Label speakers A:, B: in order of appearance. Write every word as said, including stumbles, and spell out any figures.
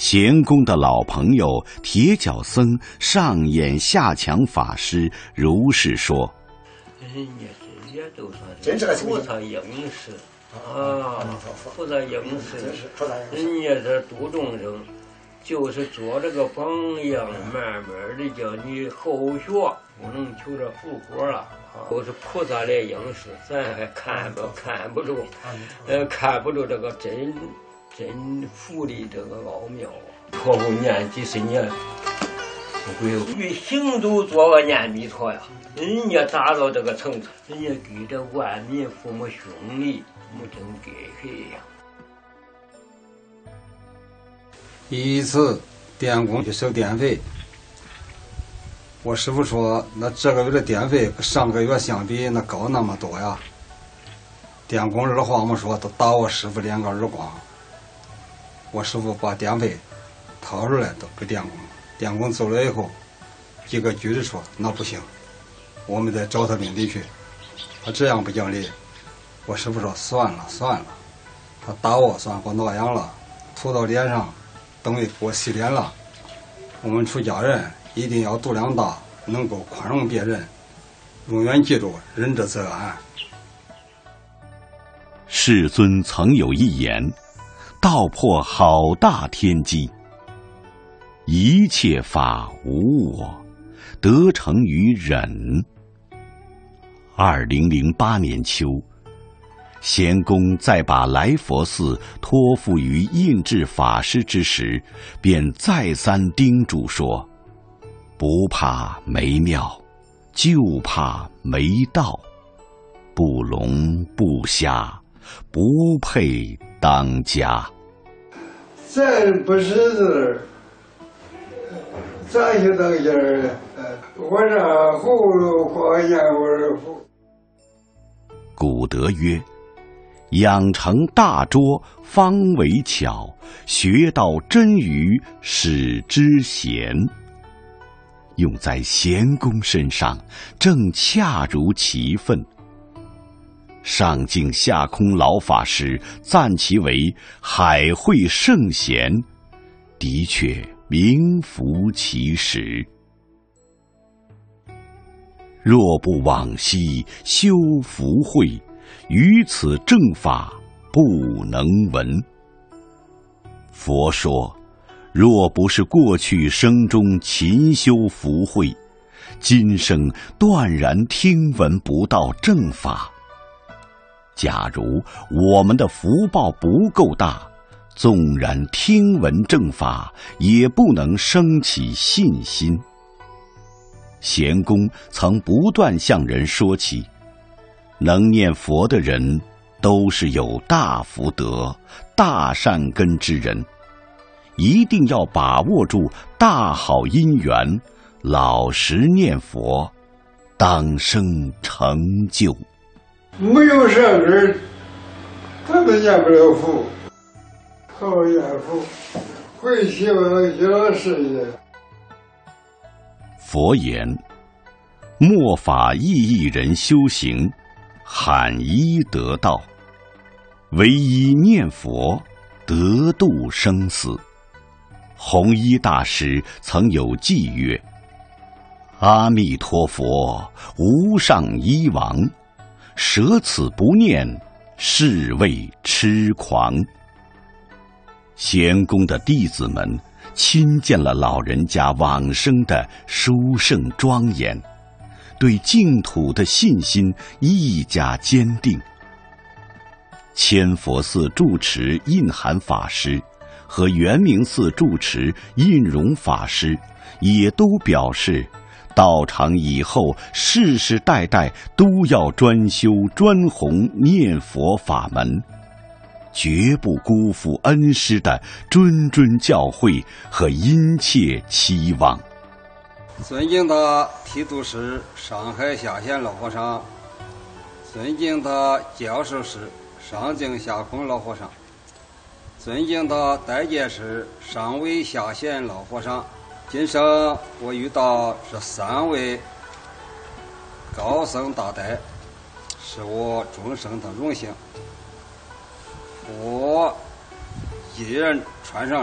A: 咸公的老朋友铁脚僧上演下墙法师如是说：
B: 人家这些都算是菩萨应时啊，菩萨应时，人家这度众生，就是做这个榜样，慢慢的叫你后学，不能求着复活了。都是菩萨来应时，咱还看不看不住，呃，看不住这个真真佛的这个奥妙啊！托付念几十年，不会与行走做个念弥陀呀。人家达到这个层次，人家给这万民父母兄弟，我真给谁呀？
C: 一次电工去收电费，我师傅说，那这个月的电费跟上个月相比，那高那么多呀。电工二话没说，都打我师傅两个耳光。我师傅把电费掏出来都给电工，电工走了以后，一个句子说：“那不行，我们得找他领地去。”他这样不讲理。我师傅说：“算了算了，他打我算给我挠痒了，涂到脸上，等于给我洗脸了。我们出家人一定要度量大，能够宽容别人，永远记住仁者则安。”
A: 世尊曾有一言，道破好大天机：一切法无我，得成于忍。二零零八年秋，咸公在把来佛寺托付于印智法师之时，便再三叮嘱说：不怕没庙，就怕没道，不聋不瞎，不配当家。
D: 咱不识字，咋去当家呢？我这葫芦话言我不。
A: 古德曰：养成大拙，方为巧；学到真语，使之贤。用在咸公身上，正恰如其分。上净下空老法师赞其为海会圣贤，的确名副其实。若不往昔修福慧，于此正法不能闻。佛说，若不是过去生中勤修福慧，今生断然听闻不到正法。假如我们的福报不够大，纵然听闻正法，也不能生起信心。咸公曾不断向人说起，能念佛的人都是有大福德、大善根之人，一定要把握住大好因缘，老实念佛，当生成就。
D: 没有善根，他都念不了佛。好念佛，会希望小事业。
A: 佛言：末法意义人修行，罕一得道。唯一念佛，得度生死。弘一大师曾有偈曰：阿弥陀佛，无上医王，舍此不念，是谓痴狂。咸公的弟子们亲见了老人家往生的殊胜庄严，对净土的信心愈加坚定。千佛寺住持印涵法师和圆明寺住持印容法师也都表示，道场以后世世代代都要专修专弘念佛法门，绝不辜负恩师的谆谆教诲和殷切期望。
C: 尊敬的提督师上海下县老和尚，尊敬的教授师上净下空老和尚，尊敬的代戒师上位下县老和尚，今生我遇到这三位高僧大德，是我终生的荣幸。我一人穿上